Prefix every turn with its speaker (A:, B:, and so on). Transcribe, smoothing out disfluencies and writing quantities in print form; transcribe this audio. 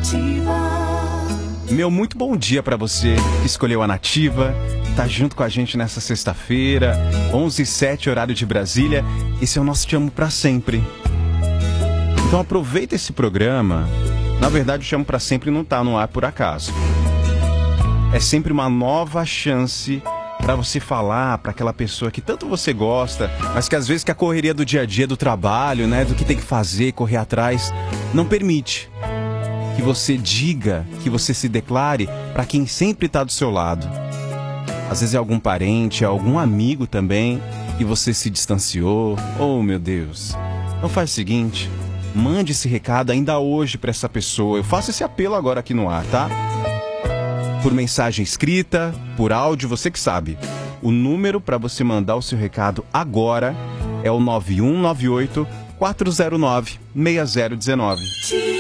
A: Meu muito bom dia para você que escolheu a Nativa, tá junto com a gente nessa sexta-feira, 11h07, horário de Brasília. Esse é o nosso Te Amo Pra Sempre. Então aproveita esse programa. Na verdade, o Te Amo Pra Sempre não tá no ar por acaso. É sempre uma nova chance para você falar para aquela pessoa que tanto você gosta, mas que às vezes que a correria do dia a dia, do trabalho, né, do que tem que fazer, correr atrás, não permite que você diga, que você se declare para quem sempre está do seu lado. Às vezes é algum parente, é algum amigo também, que você se distanciou. Oh, meu Deus. Então faz o seguinte, mande esse recado ainda hoje para essa pessoa. Eu faço esse apelo agora aqui no ar, tá? Por mensagem escrita, por áudio, você que sabe. O número para você mandar o seu recado agora é o 9198 409 6019.